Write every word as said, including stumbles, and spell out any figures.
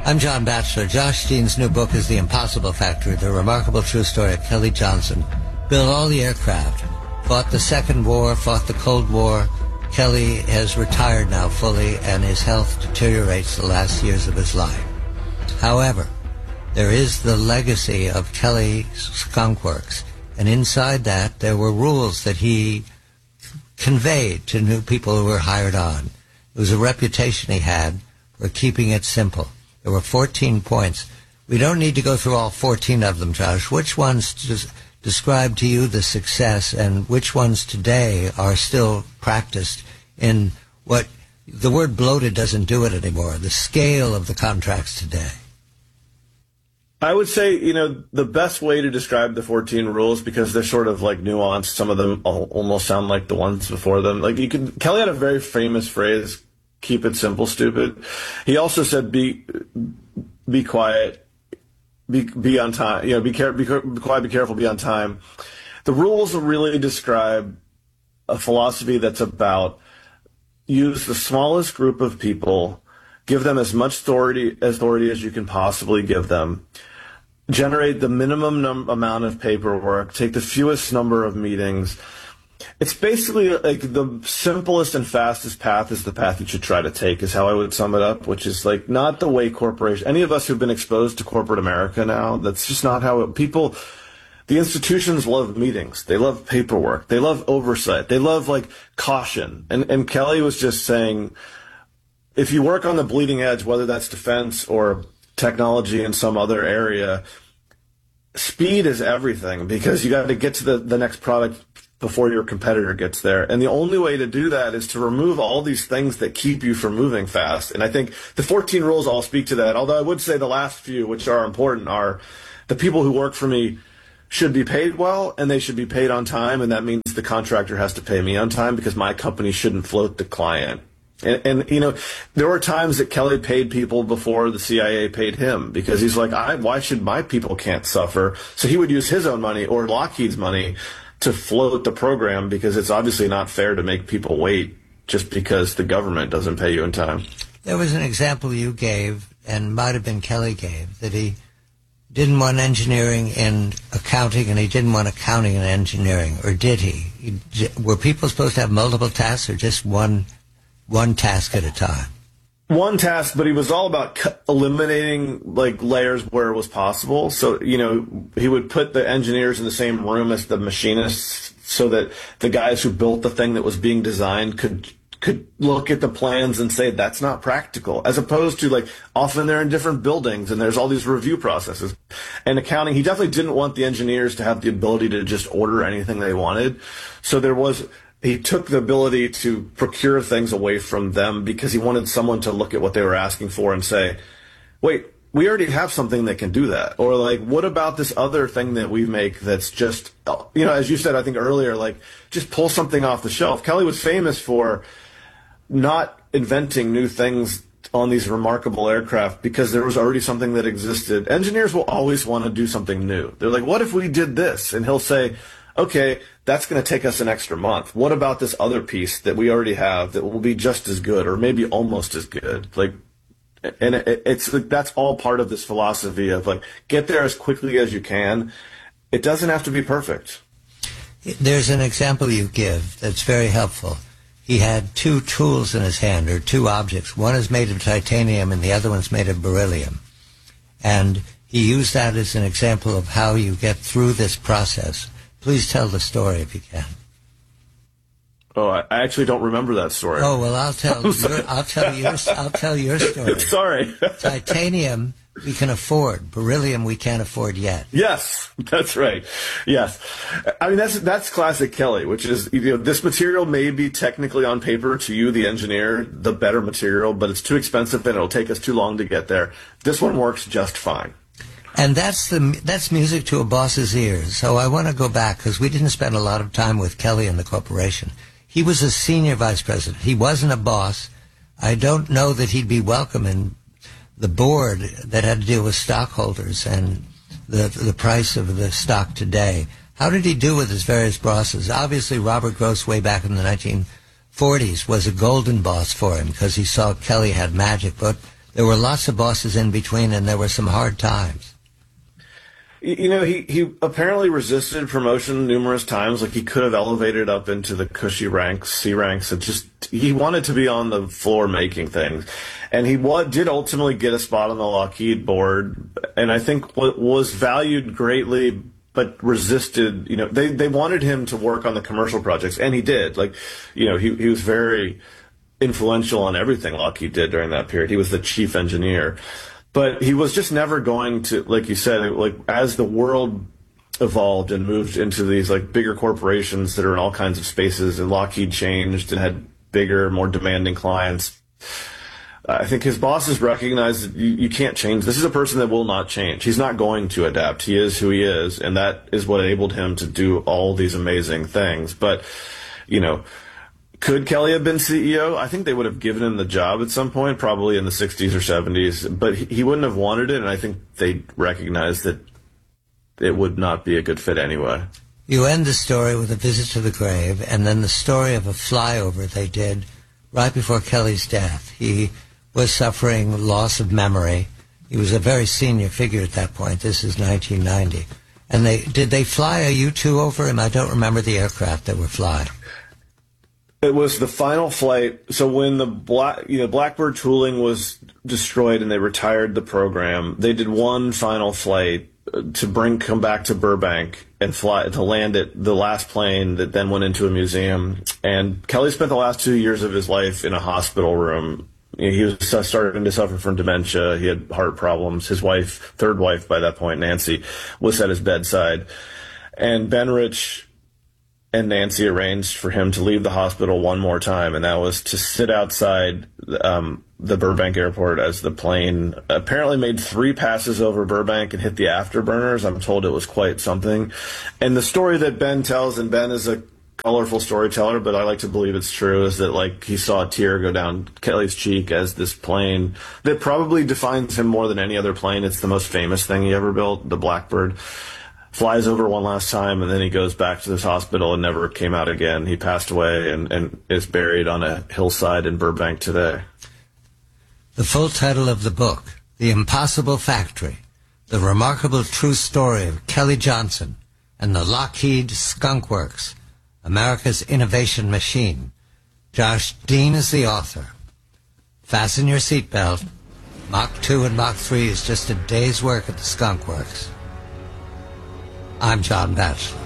I'm John Batchelor. Josh Dean's new book is The Impossible Factory, the remarkable true story of Kelly Johnson. Built all the aircraft, fought the Second War, fought the Cold War. Kelly has retired now fully, and his health deteriorates the last years of his life. However, there is the legacy of Kelly Skunk Works, and inside that there were rules that he conveyed to new people who were hired on. It was a reputation he had for keeping it simple. There were fourteen points. We don't need to go through all fourteen of them, Josh. Which ones des- describe to you the success, and which ones today are still practiced in what the word bloated doesn't do it anymore, the scale of the contracts today? I would say, you know, the best way to describe the fourteen rules, because they're sort of like nuanced, some of them almost sound like the ones before them. Like you can, Kelly had a very famous phrase, keep it simple, stupid. He also said, be, be quiet, be, be on time, you know, be, care, be, be quiet, be careful, be on time. The rules really describe a philosophy that's about use the smallest group of people, give them as much authority, authority as you can possibly give them, generate the minimum num- amount of paperwork, take the fewest number of meetings. It's basically like the simplest and fastest path is the path you should try to take, is how I would sum it up, which is like not the way corporation, any of us who've been exposed to corporate America now, that's just not how it, people, the institutions love meetings. They love paperwork. They love oversight. They love like caution. And, and Kelly was just saying, if you work on the bleeding edge, whether that's defense or technology in some other area, speed is everything, because you got to get to the, the next product before your competitor gets there. And the only way to do that is to remove all these things that keep you from moving fast. And I think the fourteen rules all speak to that. Although I would say the last few, which are important, are the people who work for me should be paid well, and they should be paid on time. And that means the contractor has to pay me on time, because my company shouldn't float the client. And, and, you know, there were times that Kelly paid people before the C I A paid him, because he's like, I, why should my people can't suffer? So he would use his own money or Lockheed's money to float the program, because it's obviously not fair to make people wait just because the government doesn't pay you in time. There was an example you gave, and might have been Kelly gave, that he didn't want engineering in accounting, and he didn't want accounting in engineering, or did he? he were people supposed to have multiple tasks, or just one one task at a time? One task, but he was all about cut, eliminating like layers where it was possible. So, you know, he would put the engineers in the same room as the machinists, so that the guys who built the thing that was being designed could could look at the plans and say, that's not practical, as opposed to like often they're in different buildings and there's all these review processes. And accounting, he definitely didn't want the engineers to have the ability to just order anything they wanted. So there was, he took the ability to procure things away from them, because he wanted someone to look at what they were asking for and say, wait, we already have something that can do that. Or like, what about this other thing that we make that's just, you know, as you said, I think earlier, like just pull something off the shelf. Kelly was famous for not inventing new things on these remarkable aircraft, because there was already something that existed. Engineers will always want to do something new. They're like, what if we did this? And he'll say, okay, that's going to take us an extra month. What about this other piece that we already have that will be just as good, or maybe almost as good? Like, and it, it's like, that's all part of this philosophy of like, get there as quickly as you can. It doesn't have to be perfect. There's an example you give that's very helpful. He had two tools in his hand, or two objects. One is made of titanium and the other one's made of beryllium. And he used that as an example of how you get through this process. Please tell the story if you can. Oh, I actually don't remember that story. Oh, well, I'll tell your, I'll tell your, I'll tell your story. Sorry. Titanium we can afford. Beryllium we can't afford yet. Yes, that's right. Yes. I mean, that's that's classic Kelly, which is, you know, this material may be technically on paper to you, the engineer, the better material, but it's too expensive and it'll take us too long to get there. This one works just fine. And that's the that's music to a boss's ears. So I want to go back, because we didn't spend a lot of time with Kelly and the corporation. He was a senior vice president. He wasn't a boss. I don't know that he'd be welcome in the board that had to deal with stockholders and the the price of the stock today. How did he do with his various bosses? Obviously, Robert Gross, way back in the nineteen forties, was a golden boss for him, because he saw Kelly had magic. But there were lots of bosses in between, and there were some hard times. You know, he, he apparently resisted promotion numerous times. Like, he could have elevated up into the cushy ranks, C ranks, and just, he wanted to be on the floor making things. And he wa- did ultimately get a spot on the Lockheed board, and I think what was valued greatly, but resisted, you know, they, they wanted him to work on the commercial projects, and he did. Like, you know, he, he was very influential on everything Lockheed did during that period. He was the chief engineer. But he was just never going to, like you said, like, as the world evolved and moved into these, like, bigger corporations that are in all kinds of spaces, and Lockheed changed and had bigger, more demanding clients, I think his bosses recognized that you, you can't change. This is a person that will not change. He's not going to adapt. He is who he is, and that is what enabled him to do all these amazing things. But, you know, could Kelly have been C E O? I think they would have given him the job at some point, probably in the sixties or seventies, but he, he wouldn't have wanted it, and I think they recognized that it would not be a good fit anyway. You end the story with a visit to the grave, and then the story of a flyover they did right before Kelly's death. He was suffering loss of memory. He was a very senior figure at that point. This is nineteen ninety. And they did they fly a U two over him? I don't remember the aircraft that were flying. It was the final flight. So when the Black, you know, Blackbird tooling was destroyed and they retired the program, they did one final flight to bring come back to Burbank and fly to land it, the last plane that then went into a museum. And Kelly spent the last two years of his life in a hospital room. He was starting to suffer from dementia. He had heart problems. His wife, third wife by that point, Nancy, was at his bedside. And Ben Rich and Nancy arranged for him to leave the hospital one more time, and that was to sit outside um, the Burbank airport as the plane apparently made three passes over Burbank and hit the afterburners. I'm told it was quite something. And the story that Ben tells, and Ben is a colorful storyteller, but I like to believe it's true, is that, like, he saw a tear go down Kelly's cheek as this plane that probably defines him more than any other plane. It's the most famous thing he ever built, the Blackbird, flies over one last time, and then he goes back to this hospital and never came out again. He passed away and, and is buried on a hillside in Burbank today. The full title of the book, The Impossible Factory, The Remarkable True Story of Kelly Johnson and the Lockheed Skunk Works, America's Innovation Machine. Josh Dean is the author. Fasten your seatbelt. Mach two and Mach three is just a day's work at the Skunk Works. I'm John Batchelor.